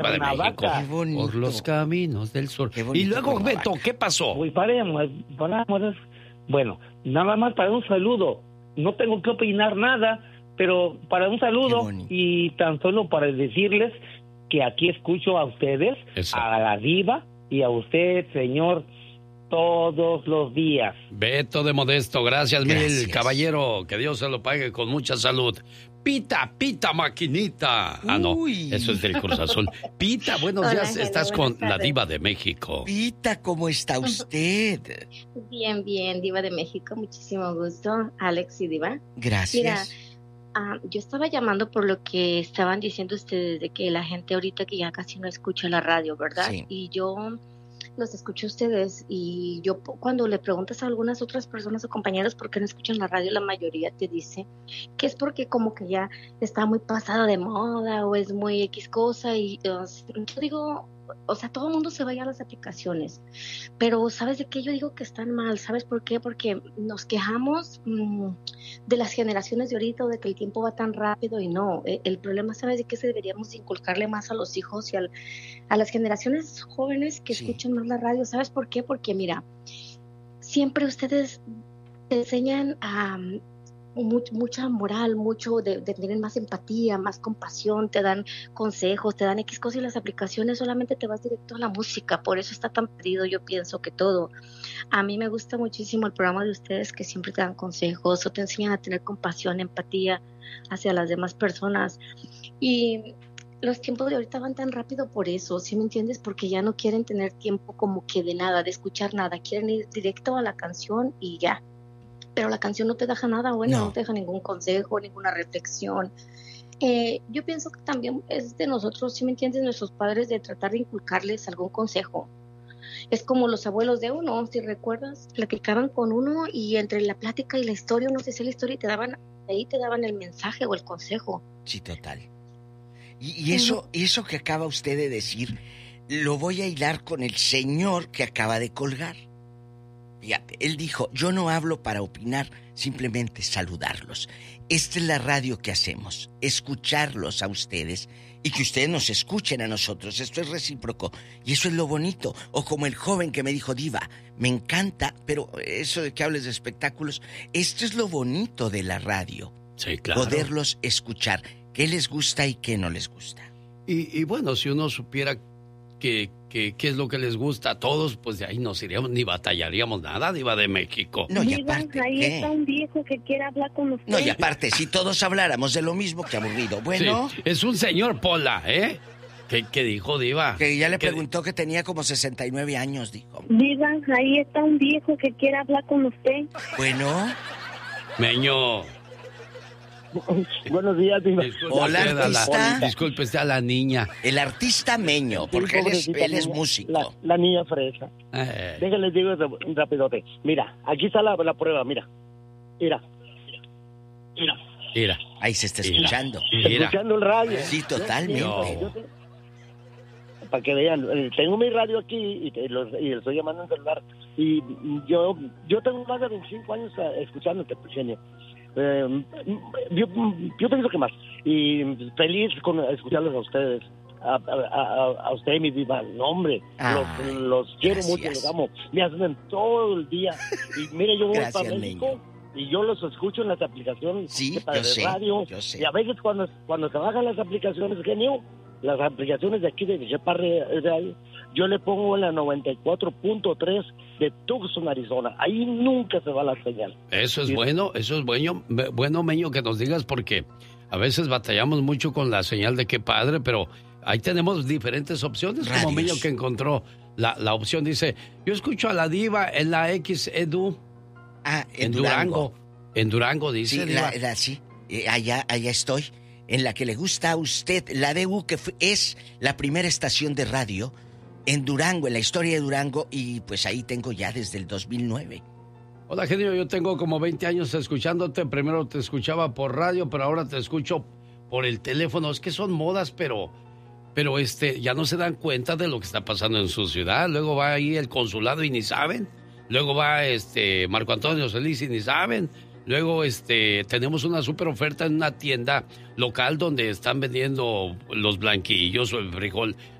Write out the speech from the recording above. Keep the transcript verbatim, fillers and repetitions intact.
de México. Qué bonito. Por los caminos del sur. Y luego, Beto, ¿qué pasó? Pues paremos, paramos. Bueno, nada más para un saludo. No tengo que opinar nada, pero para un saludo y tan solo para decirles que aquí escucho a ustedes, Eso. a la diva y a usted, señor, todos los días. Beto de Modesto, gracias, gracias. mil, caballero, que Dios se lo pague con mucha salud. Pita, Pita Maquinita. Uy. Ah, no, eso es del Cruz Azul. Pita, buenos Hola, días, estás con tardes. La diva de México. Pita, ¿cómo está usted? Bien, bien, diva de México, muchísimo gusto, Alex y diva. Gracias. Mira, uh, yo estaba llamando por lo que estaban diciendo ustedes de que la gente ahorita que ya casi no escucha la radio, ¿verdad? Sí. Y yo los escucho a ustedes y yo cuando le preguntas a algunas otras personas o compañeros por qué no escuchan la radio, la mayoría te dice que es porque como que ya está muy pasada de moda o es muy X cosa y uh, yo digo, o sea, todo el mundo se vaya a las aplicaciones, pero ¿sabes de qué? Yo digo que están mal, ¿sabes por qué? Porque nos quejamos mmm, de las generaciones de ahorita o de que el tiempo va tan rápido y no, el, el problema, ¿sabes de qué? Se deberíamos inculcarle más a los hijos y al, a las generaciones jóvenes que sí. escuchan más la radio, ¿sabes por qué? Porque mira, siempre ustedes te enseñan a... Much, mucha moral, mucho de, de tener más empatía, más compasión, te dan consejos, te dan X cosas y las aplicaciones solamente te vas directo a la música, por eso está tan perdido, yo pienso que todo. A mí me gusta muchísimo el programa de ustedes que siempre te dan consejos o te enseñan a tener compasión, empatía hacia las demás personas y los tiempos de ahorita van tan rápido por eso, ¿sí me entiendes? Porque ya no quieren tener tiempo como que de nada, de escuchar nada, quieren ir directo a la canción y ya. Pero la canción no te deja nada bueno, no, no te deja ningún consejo, ninguna reflexión. Eh, yo pienso que también es de nosotros, si me entiendes, nuestros padres, de tratar de inculcarles algún consejo. Es como los abuelos de uno, si recuerdas, platicaban con uno y entre la plática y la historia, uno decía la historia y te daban, ahí te daban el mensaje o el consejo. Sí, total. Y, y eso, y eso que acaba usted de decir, lo voy a hilar con el señor que acaba de colgar. Fíjate, él dijo, yo no hablo para opinar, simplemente saludarlos. Esta es la radio que hacemos, escucharlos a ustedes y que ustedes nos escuchen a nosotros. Esto es recíproco y eso es lo bonito. O como el joven que me dijo, diva, me encanta, pero eso de que hables de espectáculos, esto es lo bonito de la radio. Sí, claro. Poderlos escuchar, qué les gusta y qué no les gusta. Y, y bueno, si uno supiera que, que, qué es lo que les gusta a todos, pues de ahí nos iríamos, ni batallaríamos nada, diva de México. No, y aparte, ahí ¿qué? está un viejo que quiere hablar con usted. No, y aparte, si todos habláramos de lo mismo, qué aburrido. Bueno. Sí, es un señor Pola, ¿eh? ¿Qué, qué dijo, diva? Que ya le ¿Qué preguntó que tenía como sesenta y nueve años, dijo. Diva, ahí está un viejo que quiere hablar con usted. Bueno. Meño. Buenos días, diva. Disculpe Hola, usted a artista. la, disculpe usted a la niña. El artista Meño, porque él es, él es músico. La, la niña fresa. Eh. Déjenles digo un rapidote. Mira, aquí está la, la prueba, mira. Mira. Mira. Mira. Ahí se está Mira. escuchando. Mira. Escuchando el radio. Sí, totalmente. Yo- Yo te- para que vean, eh, tengo mi radio aquí y, te, los, y le estoy llamando en celular. Y yo yo tengo más de veinticinco años eh, escuchándote, pues, genio. Eh, yo, yo pienso que más. Y feliz con escucharlos a ustedes. A, a, a, a usted, mi viva. No, hombre, Ay, los, los quiero gracias. mucho, los amo. Me hacen todo el día. Y mire, yo voy Gracias, para México y yo los escucho en las aplicaciones Sí, de, para yo de sé, radio. yo sé. Y a veces cuando, cuando trabajan las aplicaciones, genio, las aplicaciones de aquí de Cheparre Radio, yo le pongo en la noventa y cuatro punto tres de Tucson, Arizona. Ahí nunca se va la señal. Eso es Sí. bueno, eso es bueno, bueno, Meño, que nos digas, porque a veces batallamos mucho con la señal de qué padre, pero ahí tenemos diferentes opciones, como Radios. Meño que encontró la, la opción. Dice, yo escucho a la diva en la X Edu, Ah, en, en Durango. Durango. En Durango, dice. Sí, diva. la, la- sí. Eh, allá, allá estoy. En la que le gusta a usted, la D U, que fue- es la primera estación de radio en Durango, en la historia de Durango, y pues ahí tengo ya desde el dos mil nueve. Hola, genio, yo tengo como veinte años escuchándote. Primero te escuchaba por radio, pero ahora te escucho por el teléfono. Es que son modas, pero, pero este, ya no se dan cuenta de lo que está pasando en su ciudad. Luego va ahí el consulado y ni saben. Luego va este Marco Antonio Solís y ni saben. Luego, este, tenemos una super oferta en una tienda local donde están vendiendo los blanquillos o el frijol